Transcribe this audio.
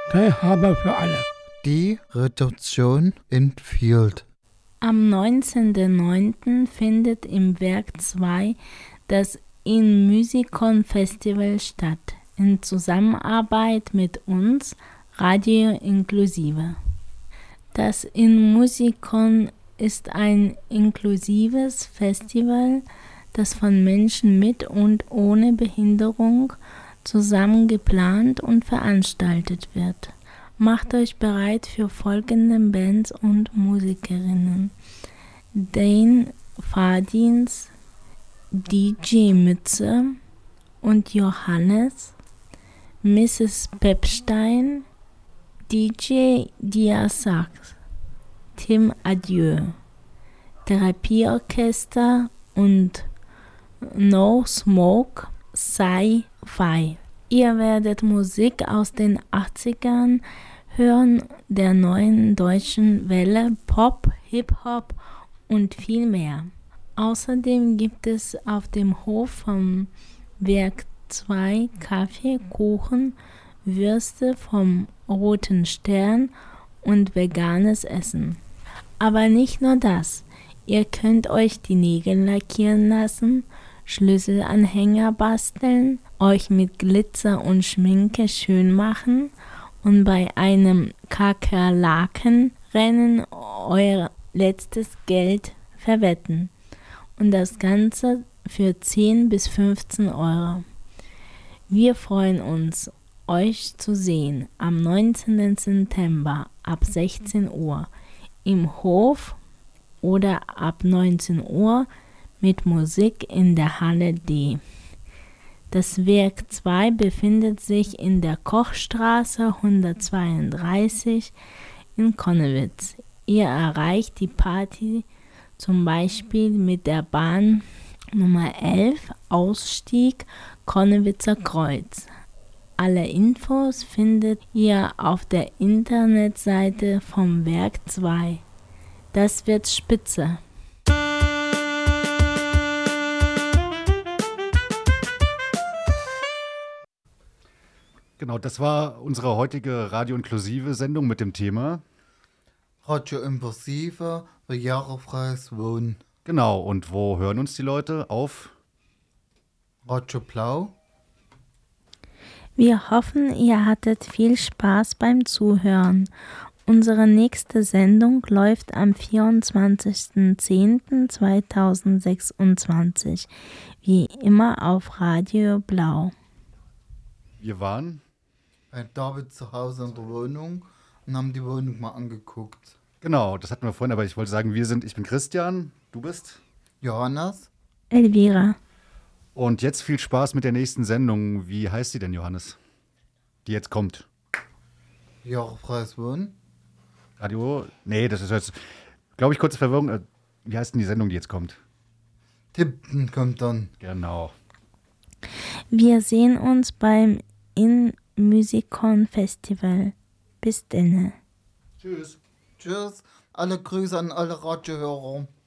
Teilhabe für alle. Die Reduktion in Field. Am 19.09. findet im Werk 2 das In-Musikon Festival statt, in Zusammenarbeit mit uns, Radio Inklusive. Das In-Musikon ist ein inklusives Festival, das von Menschen mit und ohne Behinderung zusammen geplant und veranstaltet wird. Macht euch bereit für folgende Bands und Musikerinnen: Dane Fahrdienst, DJ Mütze und Johannes, Mrs. Pepstein, DJ Diasax, Tim Adieu, Therapieorchester und No Smoke Sci-Fi. Ihr werdet Musik aus den 80ern hören, der neuen deutschen Welle, Pop, Hip-Hop und viel mehr. Außerdem gibt es auf dem Hof vom Werk 2 Kaffee, Kuchen, Würste vom Roten Stern und veganes Essen. Aber nicht nur das. Ihr könnt euch die Nägel lackieren lassen, Schlüsselanhänger basteln, euch mit Glitzer und Schminke schön machen und bei einem Kakerlakenrennen euer letztes Geld verwetten. Und das Ganze für 10 bis 15 Euro. Wir freuen uns, euch zu sehen am 19. September ab 16 Uhr im Hof oder ab 19 Uhr mit Musik in der Halle D. Das Werk 2 befindet sich in der Kochstraße 132 in Connewitz. Ihr erreicht die Party zum Beispiel mit der Bahn Nummer 11, Ausstieg Connewitzer Kreuz. Alle Infos findet ihr auf der Internetseite vom Werk 2. Das wird spitze. Genau, das war unsere heutige Radio-Inklusive-Sendung mit dem Thema Radio Inklusive, barrierefreies Wohnen. Genau, und wo hören uns die Leute? Auf Radio Blau. Wir hoffen, ihr hattet viel Spaß beim Zuhören. Unsere nächste Sendung läuft am 24.10.2026, wie immer auf Radio Blau. Wir waren bei David zu Hause in der Wohnung und haben die Wohnung mal angeguckt. Genau, das hatten wir vorhin, aber ich wollte sagen, ich bin Christian, du bist? Johannes. Elvira. Und jetzt viel Spaß mit der nächsten Sendung. Wie heißt sie denn, Johannes? Die jetzt kommt. Barrierefreies Wohnen. Radio? Nee, das ist jetzt, glaube ich, kurze Verwirrung. Wie heißt denn die Sendung, die jetzt kommt? Tippen kommt dann. Genau. Wir sehen uns beim In-Musikon Festival. Bis denne. Tschüss. Tschüss. Alle Grüße an alle Radiohörer.